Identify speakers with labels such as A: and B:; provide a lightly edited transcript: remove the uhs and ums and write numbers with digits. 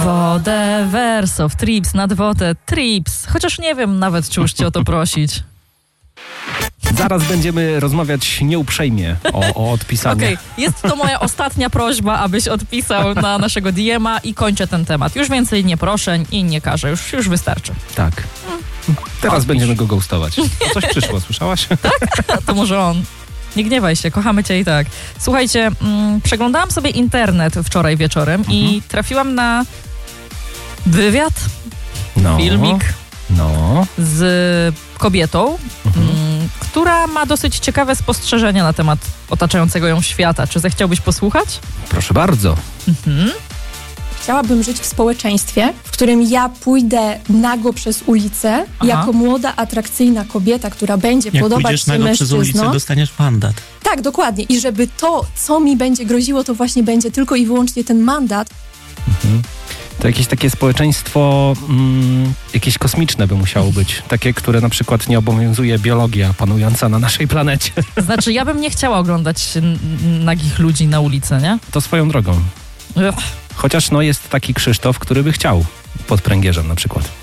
A: wodę, Wersow, Trips, nad wodę, Trips. Chociaż nie wiem nawet, czy już cię o to prosić.
B: Zaraz będziemy rozmawiać nieuprzejmie o odpisaniu.
A: Okej, jest to moja ostatnia prośba, abyś odpisał na naszego DM-a i kończę ten temat. Już więcej nie proszę i nie każę, już wystarczy.
B: Tak. Teraz będziemy go ghostować. Coś przyszło, słyszałaś?
A: Tak? To może on. Nie gniewaj się, kochamy cię i tak. Słuchajcie, przeglądałam sobie internet wczoraj wieczorem i trafiłam na wywiad, filmik z kobietą, która ma dosyć ciekawe spostrzeżenia na temat otaczającego ją świata. Czy zechciałbyś posłuchać?
B: Proszę bardzo.
C: Chciałabym żyć w społeczeństwie, w którym ja pójdę nago przez ulicę jako młoda, atrakcyjna kobieta, która będzie podobać się mężczyznom.
D: Przez ulicę, dostaniesz mandat.
C: Tak, dokładnie. I żeby to, co mi będzie groziło, to właśnie będzie tylko i wyłącznie ten mandat.
B: To jakieś takie społeczeństwo jakieś kosmiczne by musiało być. Takie, które na przykład nie obowiązuje biologia panująca na naszej planecie.
A: Znaczy, ja bym nie chciała oglądać nagich ludzi na ulicy, nie?
B: To swoją drogą. Chociaż jest taki Krzysztof, który by chciał pod pręgierzem na przykład.